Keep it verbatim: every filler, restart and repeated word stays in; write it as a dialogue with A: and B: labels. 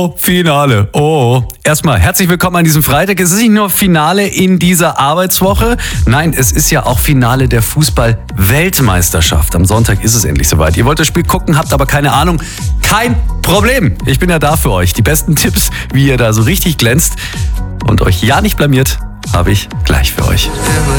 A: Finale. Oh, erstmal herzlich willkommen an diesem Freitag. Es ist nicht nur Finale in dieser Arbeitswoche. Nein, es ist ja auch Finale der Fußball-Weltmeisterschaft. Am Sonntag ist es endlich soweit. Ihr wollt das Spiel gucken, habt aber keine Ahnung. Kein Problem. Ich bin ja da für euch. Die besten Tipps, wie ihr da so richtig glänzt und euch ja nicht blamiert, habe ich gleich für euch.